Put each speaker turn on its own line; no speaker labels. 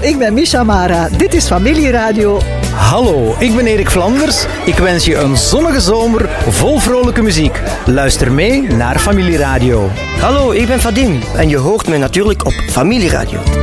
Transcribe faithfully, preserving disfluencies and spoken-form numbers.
ik ben Misha Mara. Dit is Familieradio.
Hallo, ik ben Erik Vlanders. Ik wens je een zonnige zomer vol vrolijke muziek. Luister mee naar Familieradio.
Hallo, ik ben Vadim en je hoort mij natuurlijk op Familieradio.